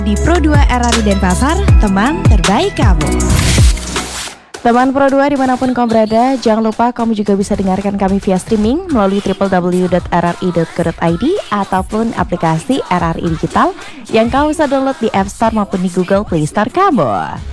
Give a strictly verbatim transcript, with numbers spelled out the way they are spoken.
Di Pro dua R R I Denpasar, teman terbaik kamu. Teman Pro dua dimanapun kamu berada, jangan lupa kamu juga bisa dengarkan kami via streaming melalui w w w dot r r i dot co dot i d ataupun aplikasi R R I Digital yang kamu bisa download di App Store maupun di Google Play Store kamu.